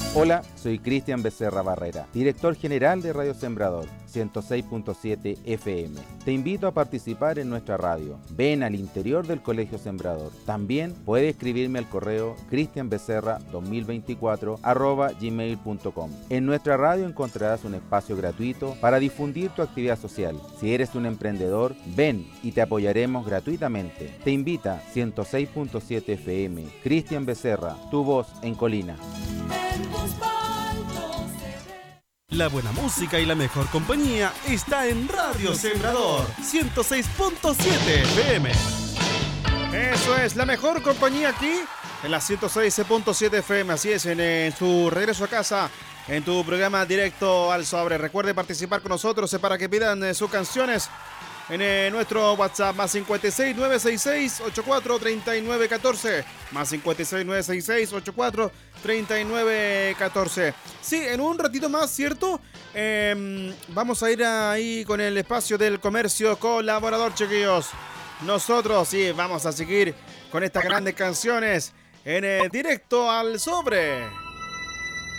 Hola, soy Cristian Becerra Barrera, director general de Radio Sembrador 106.7 FM. Te invito a participar en nuestra radio. Ven al interior del Colegio Sembrador. También puedes escribirme al correo cristianbecerra2024@gmail.com. En nuestra radio encontrarás un espacio gratuito para difundir tu actividad social. Si eres un emprendedor, ven y te apoyaremos gratuitamente. Te invita 106.7 FM. Cristian Becerra, tu voz en Colina. La buena música y la mejor compañía está en Radio Sembrador 106.7 FM. Eso es, la mejor compañía aquí en la 106.7 FM. Así es, en su regreso a casa, en tu programa Directo al Sobre. Recuerde participar con nosotros para que pidan sus canciones en nuestro WhatsApp, más 56 966 84 39 14, más 56 966 84 39 14. Sí, en un ratito más, ¿cierto? Vamos a ir ahí con el espacio del comercio colaborador, chiquillos. Nosotros sí vamos a seguir con estas grandes canciones en el Directo al Sobre.